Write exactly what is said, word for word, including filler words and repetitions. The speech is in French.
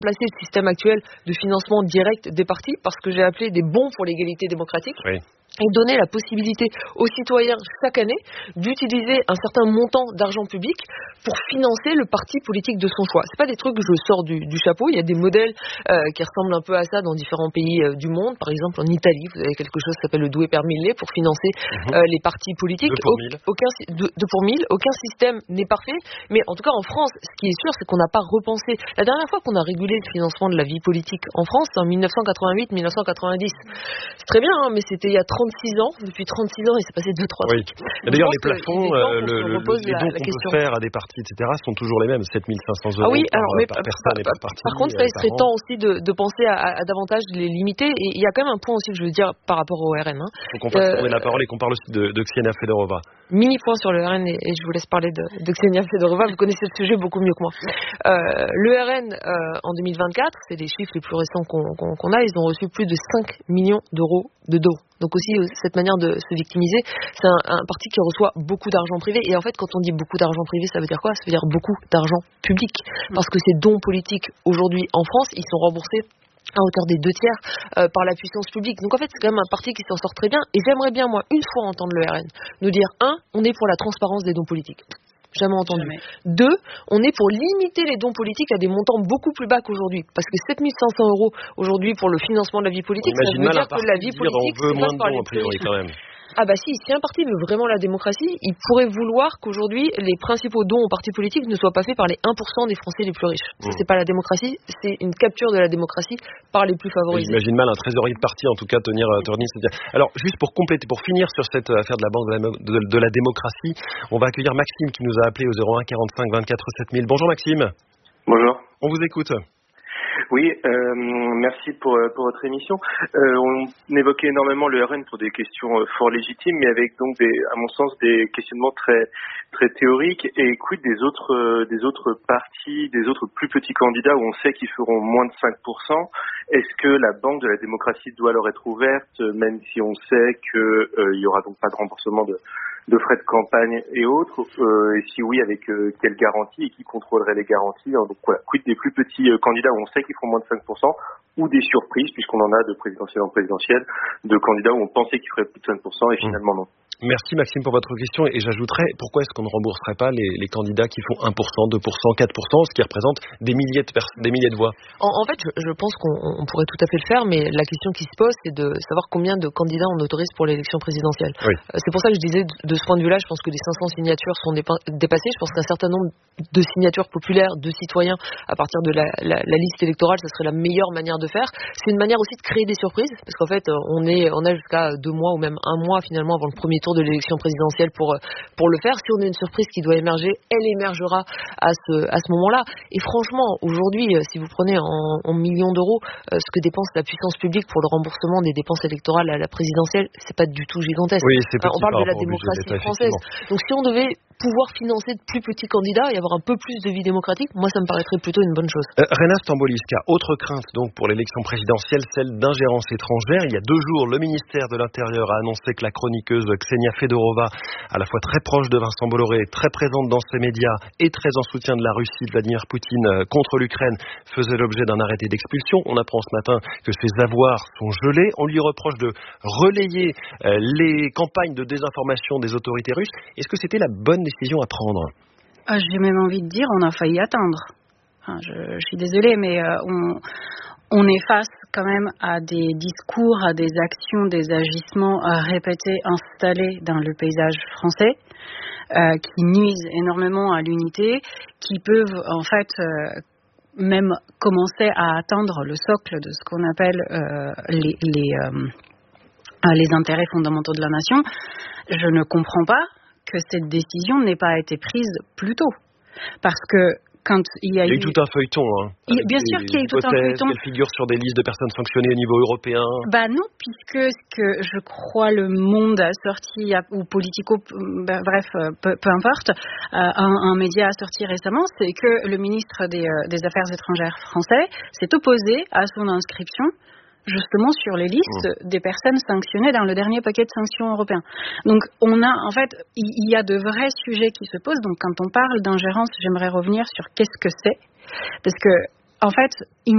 remplacer le système actuel de financement direct des partis parce que j'ai appelé des bons pour l'égalité démocratique. Oui. Et donner la possibilité aux citoyens chaque année d'utiliser un certain montant d'argent public pour financer le parti politique de son choix. C'est pas des trucs que je sors du, du chapeau. Il y a des modèles euh, qui ressemblent un peu à ça dans différents pays euh, du monde. Par exemple, en Italie, vous avez quelque chose qui s'appelle le doué per mille pour financer mmh. euh, les partis politiques. Deux pour mille. Aucun, deux, deux pour mille. Aucun système n'est parfait. Mais en tout cas, en France, ce qui est sûr, c'est qu'on n'a pas repensé. La dernière fois qu'on a régulé le financement de la vie politique en France, c'est en mille neuf cent quatre-vingt-huit mille neuf cent quatre-vingt-dix. C'est très bien, hein, mais c'était il y a trente-six ans. Depuis trente-six ans, il s'est passé deux trois oui. trucs. D'ailleurs, les plafonds, euh, le, le, les la, dons la qu'on question. peut faire à des partis, et cetera, sont toujours les mêmes, sept mille cinq cents euros ah oui, par, alors, mais par personne et par parti. Par contre, ça, il serait temps aussi de, de penser à, à davantage de les limiter. Et il y a quand même un point aussi que je veux dire par rapport au R N. Hein. Donc on va euh, tourner la parole et qu'on parle aussi de, de Ksenia Fedorova. Mini point sur le R N et, et je vous laisse parler de, de Ksenia Fedorova. Vous connaissez le sujet beaucoup mieux que moi. Euh, le R N, euh, en deux mille vingt-quatre, c'est les chiffres les plus récents qu'on, qu'on, qu'on a, ils ont reçu plus de cinq millions d'euros de dons. Donc aussi, cette manière de se victimiser, c'est un, un parti qui reçoit beaucoup d'argent privé. Et en fait, quand on dit beaucoup d'argent privé, ça veut dire quoi? Ça veut dire beaucoup d'argent public. Parce que ces dons politiques, aujourd'hui, en France, ils sont remboursés à hauteur des deux tiers euh, par la puissance publique. Donc en fait, c'est quand même un parti qui s'en sort très bien. Et j'aimerais bien, moi, une fois entendre le R N, nous dire, un, on est pour la transparence des dons politiques. Jamais entendu. Jamais. Deux, on est pour limiter les dons politiques à des montants beaucoup plus bas qu'aujourd'hui. Parce que sept mille cinq cents euros aujourd'hui pour le financement de la vie politique, ça veut dire que la vie politique, on veut c'est moins pas de dons, a priori, quand même. Ah bah si, si un parti veut vraiment la démocratie, il pourrait vouloir qu'aujourd'hui, les principaux dons aux partis politiques ne soient pas faits par les un pour cent des Français les plus riches. Ça, mmh. c'est pas la démocratie, c'est une capture de la démocratie par les plus favorisés. J'imagine mal un trésorier de parti, en tout cas, tenir, tenir cette... Alors, juste pour compléter, pour finir sur cette affaire de la Banque de la, de, de la démocratie, on va accueillir Maxime qui nous a appelé au zéro un quarante-cinq vingt-quatre sept mille. Bonjour Maxime. Bonjour. On vous écoute. Oui, euh, merci pour, pour votre émission. Euh, on évoquait énormément le R N pour des questions euh, fort légitimes, mais avec donc, des, à mon sens, des questionnements très très théoriques. Et quid des autres euh, des autres partis, des autres plus petits candidats où on sait qu'ils feront moins de cinq pour cent. Est-ce que la banque de la démocratie doit leur être ouverte, même si on sait qu'il euh, y aura donc pas de remboursement de de frais de campagne et autres, euh, et si oui, avec euh, quelles garanties et qui contrôlerait les garanties, hein, donc voilà, quid des plus petits euh, candidats où on sait qu'ils feront moins de cinq pour cent, ou des surprises, puisqu'on en a de présidentielle en présidentielle, de candidats où on pensait qu'ils feraient plus de cinq pour cent et finalement non. Merci Maxime pour votre question, et j'ajouterais, pourquoi est-ce qu'on ne rembourserait pas les, les candidats qui font un pour cent, deux pour cent, quatre pour cent, ce qui représente des milliers de, pers- des milliers de voix? En, en fait, je, je pense qu'on on pourrait tout à fait le faire, mais la question qui se pose, c'est de savoir combien de candidats on autorise pour l'élection présidentielle. Oui. Euh, c'est pour ça que je disais, de, de ce point de vue-là, je pense que les cinq cents signatures sont dépa- dépassées. Je pense qu'un certain nombre de signatures populaires, de citoyens, à partir de la, la, la liste électorale, ce serait la meilleure manière de faire. C'est une manière aussi de créer des surprises, parce qu'en fait, on, est, on a jusqu'à deux mois ou même un mois finalement avant le premier tour de l'élection présidentielle pour pour le faire. Si on a une surprise qui doit émerger, elle émergera à ce à ce moment-là. Et franchement, aujourd'hui, si vous prenez en, en millions d'euros euh, ce que dépense la puissance publique pour le remboursement des dépenses électorales à la présidentielle, c'est pas du tout gigantesque. Oui, c'est petit. On parle de la démocratie française. Donc si on devait pouvoir financer de plus petits candidats et avoir un peu plus de vie démocratique, moi ça me paraîtrait plutôt une bonne chose. Euh, Rena Stamboliska, autre crainte donc pour l'élection présidentielle, celle d'ingérence étrangère. Il y a deux jours, le ministère de l'Intérieur a annoncé que la chroniqueuse Ksenia Fedorova, à la fois très proche de Vincent Bolloré, très présente dans ses médias et très en soutien de la Russie, Vladimir Poutine, contre l'Ukraine, faisait l'objet d'un arrêté d'expulsion. On apprend ce matin que ses avoirs sont gelés. On lui reproche de relayer euh, les campagnes de désinformation des autorités russes. Est-ce que c'était la bonne décision à prendre? ah, J'ai même envie de dire, on a failli atteindre. Enfin, je, je suis désolée, mais euh, on... On est face quand même à des discours, à des actions, des agissements répétés, installés dans le paysage français, euh, qui nuisent énormément à l'unité, qui peuvent en fait euh, même commencer à atteindre le socle de ce qu'on appelle euh, les, les, euh, les intérêts fondamentaux de la nation. Je ne comprends pas que cette décision n'ait pas été prise plus tôt. Parce que quand il y a, il y a eu eu tout un feuilleton. Hein, il, bien sûr qu'il y a eu tout un feuilleton. Qu'elle figure sur des listes de personnes sanctionnées au niveau européen. Bah non, puisque ce que je crois le Monde a sorti, ou Politico, bah, bref, peu, peu importe, euh, un, un média a sorti récemment, c'est que le ministre des, euh, des Affaires étrangères français s'est opposé à son inscription justement sur les listes mmh. des personnes sanctionnées dans le dernier paquet de sanctions européen. Donc on a en fait il y a de vrais sujets qui se posent. Donc quand on parle d'ingérence, j'aimerais revenir sur qu'est-ce que c'est, parce que en fait